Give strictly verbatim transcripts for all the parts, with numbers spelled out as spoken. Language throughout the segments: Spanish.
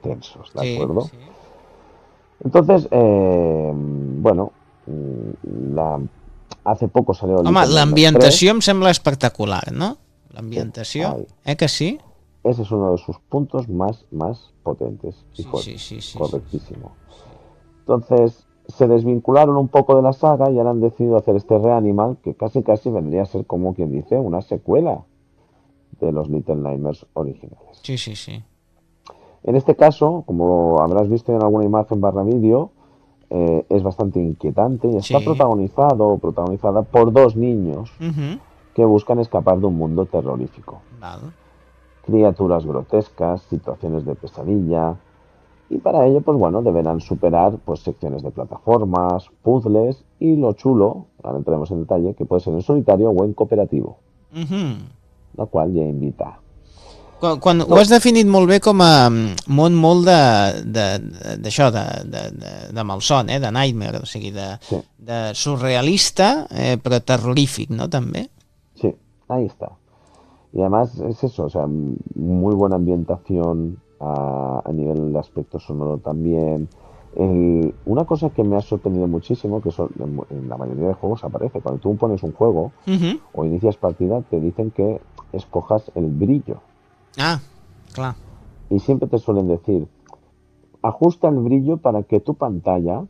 extensos, ¿de Sí, acuerdo? sí. Entonces, eh, bueno, la, hace poco salió Home, Little Nightmares tres. l'ambientació em sembla espectacular, no? Sí, L'ambientació, ahí. eh que sí? Ese es uno de sus puntos más, más potentes y Sí, sí, fuertes. sí, sí, sí, sí, Correctísimo. sí. Entonces, se desvincularon un poco de la saga y ahora han decidido hacer este Reanimal, que casi casi vendría a ser como quien dice una secuela de los Little Nightmares originales. Sí, sí, sí. En este caso, como habrás visto en alguna imagen barra vídeo, eh, es bastante inquietante y está Sí. protagonizado o protagonizada por dos niños Uh-huh. que buscan escapar de un mundo terrorífico. Val. Criaturas grotescas, situaciones de pesadilla, y para ello, pues bueno, deberán superar pues secciones de plataformas, puzzles y lo chulo, ahora entraremos en detalle, que puede ser en solitario o en cooperativo, Uh-huh. la cual ya invita. Quan, quan ho No, has definit molt bé com a mm, món molt de de- d'això, de, de, de, de malson, eh? De nightmare, o sigui, de, sí, de surrealista, eh, però terrorífic, no? També. sí, ahí está. Y además es eso, o sea, muy buena ambientación a, a nivel de aspecto sonoro también. El- una cosa que me ha sorprendido muchísimo, que son, en, en la mayoría de juegos aparece, cuando tú pones un juego Uh-huh. o inicias partida, te dicen que escojas el brillo. Ah, clar. Y siempre te suelen decir, ajusta el brillo para que tu pantalla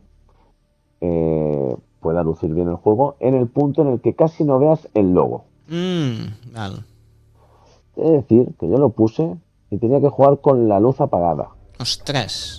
eh, pueda lucir bien el juego en el punto en el que casi no veas el logo. Mm, val. Es decir, que yo lo puse y tenía que jugar con la luz apagada. Ostres.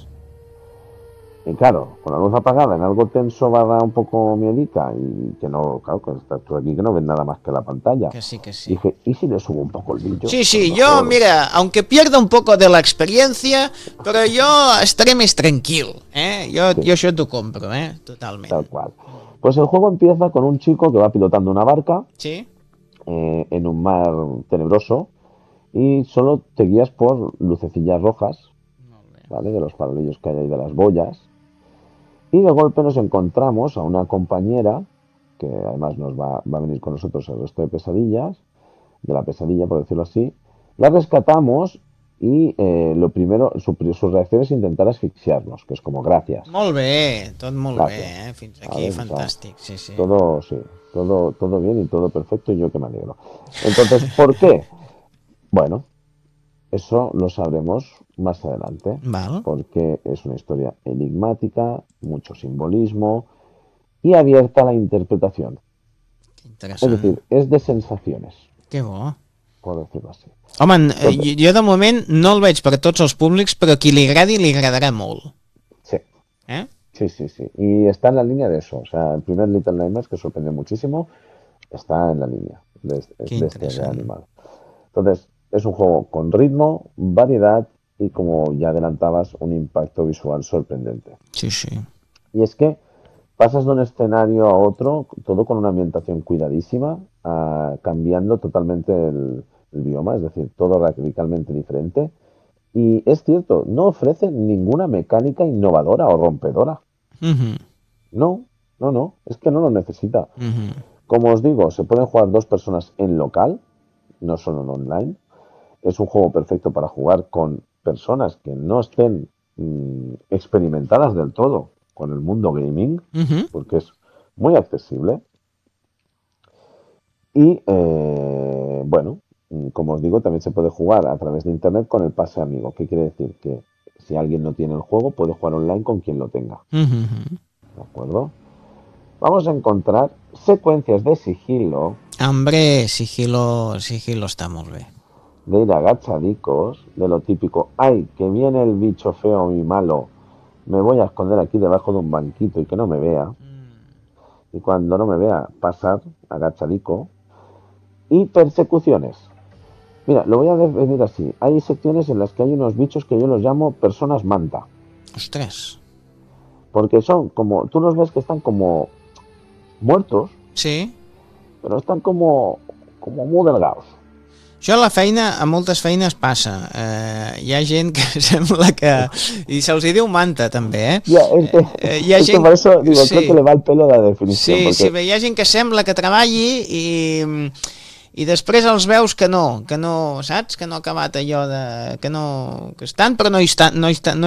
Y claro, con la luz apagada en algo tenso va a dar un poco miedica y que no, claro, que estás tú aquí que no ves nada más que la pantalla. Que sí, que sí. Dije, ¿y si le subo un poco el brillo? Sí, A lo sí, yo, mejor. mira, aunque pierda un poco de la experiencia, pero yo estaré más tranquilo, ¿eh? Yo, Sí, yo eso te compro, ¿eh? tal Totalmente. cual. Pues el juego empieza con un chico que va pilotando una barca Sí. eh, en un mar tenebroso y solo te guías por lucecillas rojas, Molt bé. ¿vale? De los farolillos que hay ahí de las boyas. Y de golpe nos encontramos a una compañera que además nos va, va a venir con nosotros el resto de pesadillas, de la pesadilla, por decirlo así. La rescatamos y eh, lo primero, su, su reacción es intentar asfixiarnos, que es como gracias, Molt bé, tot molt bé, gracias. eh? Fins aquí ¿Sabes? O sea, fantàstic, sí, sí. todo, sí, todo, todo bien y todo perfecto y yo que me alegro. Entonces, ¿por qué? Bueno, eso lo sabremos más adelante, Val, porque es una historia enigmática, mucho simbolismo y abierta a la interpretación. que Es interessant. decir, es de sensaciones, Que bo. por decirlo así. Home, eh, Entonces, jo de moment no el veig per a tots els públics, però a qui li agradi, li agradarà molt. sí, Eh? sí, sí, sí. Y está en la línea de eso. O sea, el primer Little Nightmares, que sorprendió muchísimo, está en la línea de este, Que de este interessant. reanimal. Entonces, es un juego con ritmo, variedad y, como ya adelantabas, un impacto visual sorprendente. Sí, sí. Y es que pasas de un escenario a otro, todo con una ambientación cuidadísima, a, cambiando totalmente el, el bioma, es decir, todo radicalmente diferente. Y es cierto, no ofrece ninguna mecánica innovadora o rompedora. Mhm, No, no, no, es que no lo necesita. mhm. Como os digo, se pueden jugar dos personas en local, no solo en online. Es un juego perfecto para jugar con personas que no estén mmm, experimentadas del todo con el mundo gaming, Mhm. porque es muy accesible. Y eh, bueno, como os digo, también se puede jugar a través de internet con el pase amigo. ¿Qué quiere decir? Que si alguien no tiene el juego, puede jugar online con quien lo tenga. Mhm. ¿De acuerdo? Vamos a encontrar secuencias de sigilo, Hombre, sigilo, sigilo està molt bé. de ir agachadicos, de lo típico, ¡ay, que viene el bicho feo y malo! Me voy a esconder aquí debajo de un banquito y que no me vea. Y cuando no me vea, pasar agachadico. Y persecuciones. Mira, lo voy a definir así. Hay secciones en las que hay unos bichos que yo los llamo personas manta. Ostres. Porque son como, tú los ves que están como muertos, Sí? pero están como, como muy delgados. Això a la feina, a moltes feines passa. Eh, hi ha gent que sembla que... I se'ls hi diu manta, també, eh? Ya, es que, eh hi ha es que gent... por eso digo, Sí, creo que le va el pelo a la definición. sí, sí, Porque bé, hi ha gent que sembla que treballi i... i després els veus que no, que no, saps? Que no ha acabat allò de... que no... que estan però no hi estan, no hi estan, no